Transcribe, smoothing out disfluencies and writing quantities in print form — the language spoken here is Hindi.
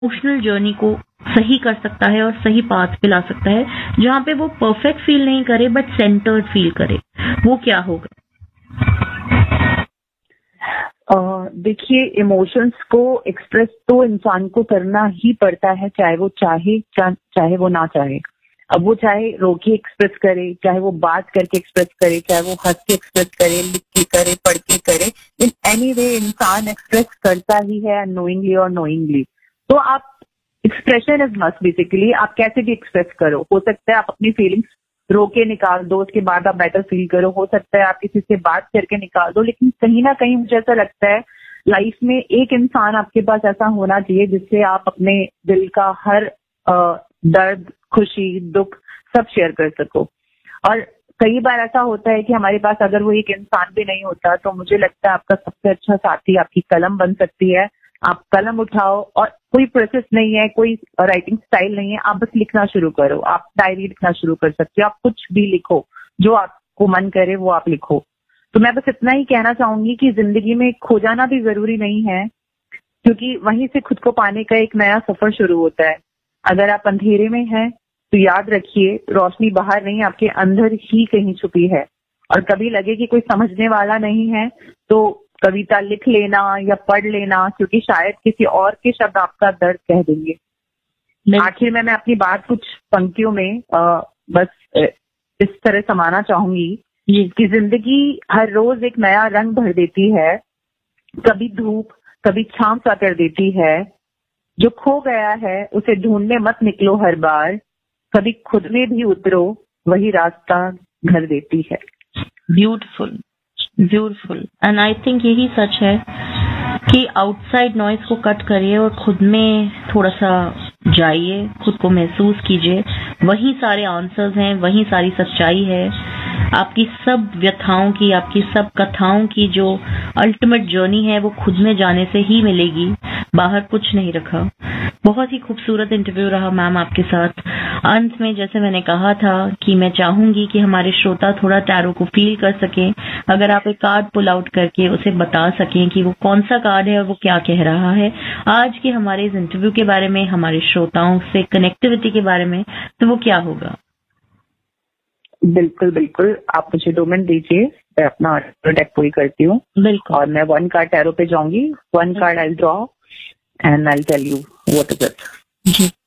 इमोशनल जर्नी को सही कर सकता है और सही पाथ पे ला सकता है, जहाँ पे वो परफेक्ट फील नहीं करे बट सेंटर्ड फील करे? वो क्या होगा? देखिए, इमोशंस को एक्सप्रेस तो इंसान को करना ही पड़ता है, चाहे वो चाहे वो ना चाहे। अब वो चाहे रो के एक्सप्रेस करे, चाहे वो बात करके एक्सप्रेस करे, चाहे वो हंस के एक्सप्रेस करे, लिख के करे, पढ़ के करे, इन एनी वे इंसान एक्सप्रेस करता ही है, अननोइंगली और नोइंगली। तो आप एक्सप्रेशन इज मस्ट, बेसिकली आप कैसे भी एक्सप्रेस करो। हो सकता है आप अपनी फीलिंग्स रो के निकाल दो, उसके बाद आप बेटर फील करो। हो सकता है आप किसी से बात करके निकाल दो, लेकिन कहीं ना कहीं मुझे ऐसा लगता है लाइफ में एक इंसान आपके पास ऐसा होना चाहिए जिससे आप अपने दिल का हर दर्द, खुशी, दुख सब शेयर कर सको। और कई बार ऐसा होता है कि हमारे पास अगर वो एक इंसान भी नहीं होता, तो मुझे लगता है आपका सबसे अच्छा साथी आपकी कलम बन सकती है। आप कलम उठाओ, और कोई प्रोसेस नहीं है, कोई राइटिंग स्टाइल नहीं है, आप बस लिखना शुरू करो। आप डायरी लिखना शुरू कर सकते हो, आप कुछ भी लिखो, जो आपको मन करे वो आप लिखो। तो मैं बस इतना ही कहना चाहूंगी कि जिंदगी में खो जाना भी जरूरी नहीं है, क्योंकि वहीं से खुद को पाने का एक नया सफर शुरू होता है। अगर आप अंधेरे में हैं तो याद रखिए, रोशनी बाहर नहीं, आपके अंदर ही कहीं छुपी है। और कभी लगे कि कोई समझने वाला नहीं है, तो कविता लिख लेना या पढ़ लेना, क्योंकि शायद किसी और के शब्द आपका दर्द कह देंगे। आखिर में मैं अपनी बात कुछ पंक्तियों में बस इस तरह समाना चाहूंगी कि जिंदगी हर रोज एक नया रंग भर देती है, कभी धूप कभी छांव सा कर देती है। जो खो गया है उसे ढूंढने मत निकलो हर बार, कभी खुद में भी उतरो, वही रास्ता घर देती है। Beautiful, beautiful. And I think यही सच है कि आउटसाइड नॉइज को कट करिए और खुद में थोड़ा सा जाइए, खुद को महसूस कीजिए। वही सारे आंसर्स हैं, वही सारी सच्चाई है। आपकी सब व्यथाओं की, आपकी सब कथाओं की जो अल्टीमेट जर्नी है वो खुद में जाने से ही मिलेगी, बाहर कुछ नहीं रखा। बहुत ही खूबसूरत इंटरव्यू रहा मैम आपके साथ। अंत में जैसे मैंने कहा था कि मैं चाहूंगी कि हमारे श्रोता थोड़ा टैरो को फील कर सकें। अगर आप एक कार्ड पुल आउट करके उसे बता सकें कि वो कौन सा कार्ड है और वो क्या कह रहा है आज के हमारे इस इंटरव्यू के बारे में, हमारे श्रोताओं से कनेक्टिविटी के बारे में, तो वो क्या होगा? बिल्कुल बिल्कुल, आप मुझे 2 मिनट दीजिए, मैं अपना डेक पूरी करती हूँ। बिल्कुल। और मैं 1 कार्ड टैरो पे जाऊंगी, 1 card I draw and I tell you what is it. Ji.